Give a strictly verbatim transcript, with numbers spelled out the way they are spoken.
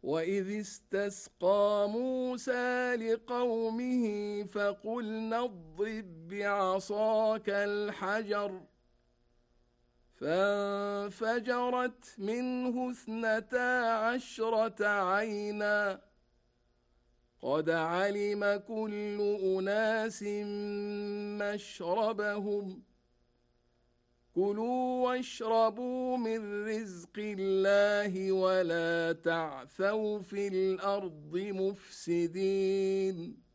وإذ استسقى موسى لقومه فقلنا اضرب بعصاك الحجر فانفجرت منه اثنتا عشرة عينا قد علم كل أناس مشربهم كلوا واشربوا من رزق الله ولا تعثوا في الأرض مفسدين